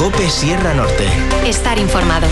COPE Sierra Norte. Estar informado.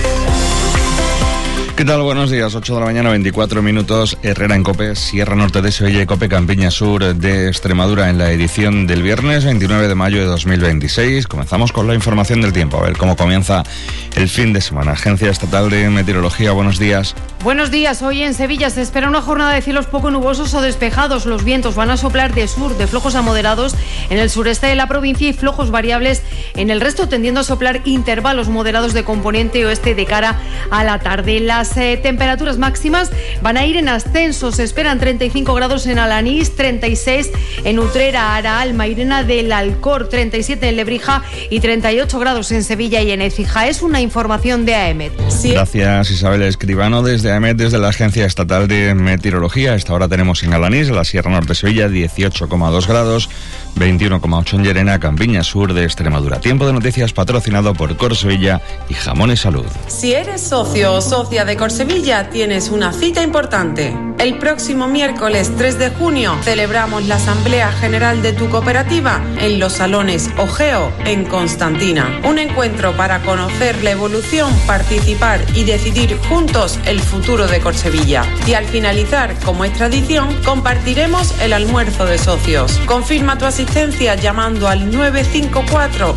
¿Qué tal? Buenos días, 8 de la mañana, 24 minutos. Herrera en COPE, Sierra Norte de Sevilla, COPE Campiña Sur de Extremadura en la edición del viernes 29 de mayo de 2026. Comenzamos con la información del tiempo, a ver cómo comienza el fin de semana. Agencia Estatal de Meteorología, buenos días. Buenos días. Hoy en Sevilla se espera una jornada de cielos poco nubosos o despejados. Los vientos van a soplar de sur, de flojos a moderados en el sureste de la provincia y flojos variables en el resto, tendiendo a soplar intervalos moderados de componente oeste de cara a la tarde. Las temperaturas máximas van a ir en ascenso. Se esperan 35 grados en Alanís, 36 en Utrera, Araal, Mairena del Alcor, 37 en Lebrija y 38 grados en Sevilla y en Écija. Es una información de AEMET. Sí. Gracias, Isabel Escribano, desde AEMET, desde la Agencia Estatal de Meteorología. A esta hora tenemos en Alanís, en la Sierra Norte de Sevilla, 18,2 grados, 21,8 en Llerena, Campiña Sur de Extremadura. Tiempo de noticias patrocinado por Corsevilla y Jamones Salud. Si eres socio o socia de Corsevilla, tienes una cita importante. El próximo miércoles 3 de junio celebramos la Asamblea General de tu cooperativa en los salones Ogeo en Constantina. Un encuentro para conocer la evolución, participar y decidir juntos el futuro de Corsevilla. Y al finalizar, como es tradición, compartiremos el almuerzo de socios. Confirma tu asistencia llamando al 954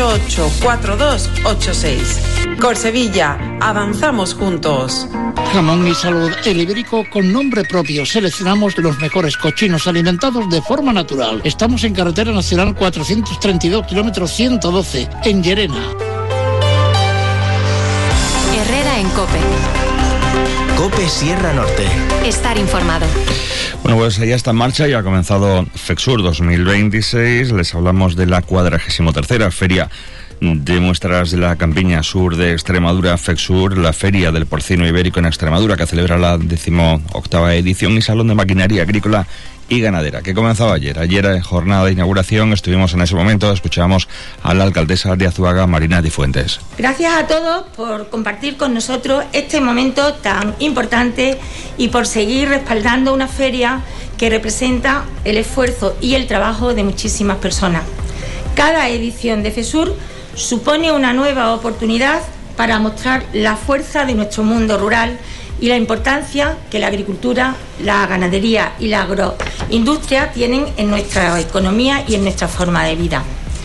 884286. Corsevilla, avanzamos juntos. Jamón y Salud, el ibérico con nombre propio. Seleccionamos los mejores cochinos alimentados de forma natural. Estamos en carretera nacional 432, kilómetro 112, en Llerena. Herrera en COPE. COPE Sierra Norte. Estar informado. Bueno, pues ya está en marcha y ha comenzado FEXUR 2026. Les hablamos de la 43ª Feria de Muestras de la Campiña Sur de Extremadura, FEXUR, la Feria del Porcino Ibérico en Extremadura, que celebra la 18ª edición, y Salón de Maquinaria Agrícola y Ganadera, que comenzaba ayer. Ayer, jornada de inauguración, estuvimos en ese momento, escuchábamos a la alcaldesa de Azuaga, Marina Difuentes. Gracias a todos por compartir con nosotros este momento tan importante y por seguir respaldando una feria que representa el esfuerzo y el trabajo de muchísimas personas. Cada edición de FEXUR supone una nueva oportunidad para mostrar la fuerza de nuestro mundo rural y la importancia que la agricultura, la ganadería y la agroindustria tienen en nuestra economía y en nuestra forma de vida.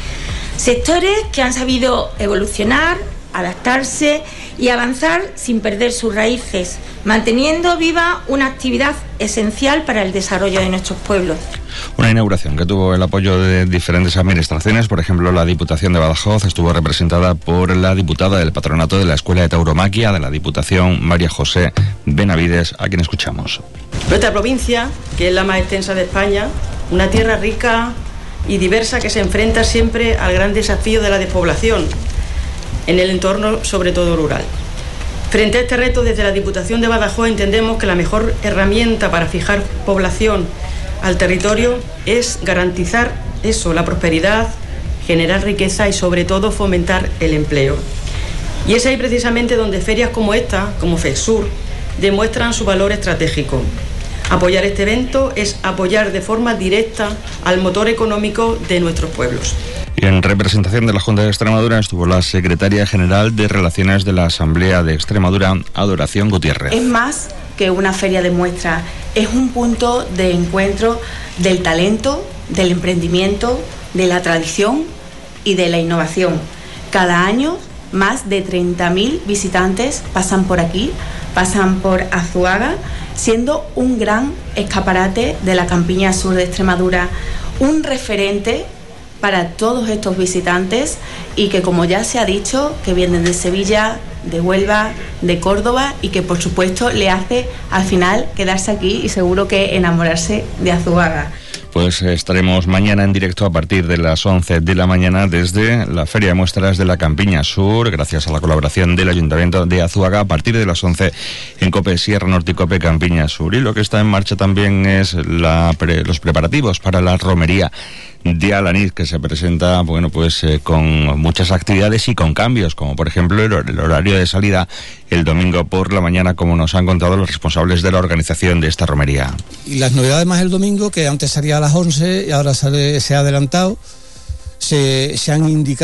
Sectores que han sabido evolucionar, adaptarse y avanzar sin perder sus raíces, manteniendo viva una actividad esencial para el desarrollo de nuestros pueblos. Una inauguración que tuvo el apoyo de diferentes administraciones. Por ejemplo, la Diputación de Badajoz estuvo representada por la diputada del Patronato de la Escuela de Tauromaquia de la Diputación, María José Benavides, a quien escuchamos. Nuestra provincia, que es la más extensa de España, una tierra rica y diversa que se enfrenta siempre al gran desafío de la despoblación en el entorno, sobre todo rural. Frente a este reto, desde la Diputación de Badajoz entendemos que la mejor herramienta para fijar población al territorio es garantizar eso, la prosperidad, generar riqueza y sobre todo fomentar el empleo. Y es ahí precisamente donde ferias como esta, como FEXUR, demuestran su valor estratégico. Apoyar este evento es apoyar de forma directa al motor económico de nuestros pueblos. Y en representación de la Junta de Extremadura estuvo la secretaria general de Relaciones de la Asamblea de Extremadura, Adoración Gutiérrez. Es más que una feria de muestras, es un punto de encuentro del talento, del emprendimiento, de la tradición y de la innovación. Cada año más de 30.000 visitantes pasan por aquí, pasan por Azuaga, siendo un gran escaparate de la Campiña Sur de Extremadura, un referente para todos estos visitantes y que, como ya se ha dicho, que vienen de Sevilla, de Huelva, de Córdoba y que por supuesto le hace al final quedarse aquí y seguro que enamorarse de Azuaga. Pues estaremos mañana en directo a partir de las 11 de la mañana desde la Feria de Muestras de la Campiña Sur, gracias a la colaboración del Ayuntamiento de Azuaga, a partir de las 11 en COPE Sierra Norte y COPE Campiña Sur. Y lo que está en marcha también es los preparativos para la romería de Alanís, que se presenta, bueno, pues con muchas actividades y con cambios, como por ejemplo el horario de salida el domingo por la mañana, como nos han contado los responsables de la organización de esta romería. Y las novedades más el domingo, que antes salía a las 11 y ahora se ha adelantado, se han indicado